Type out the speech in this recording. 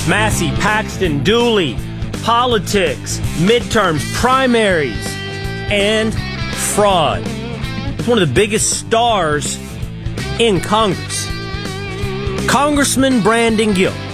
Massey, Paxton, Dooley, politics, midterms, primaries, and fraud. It's one of the biggest stars in Congress. Congressman Brandon Gill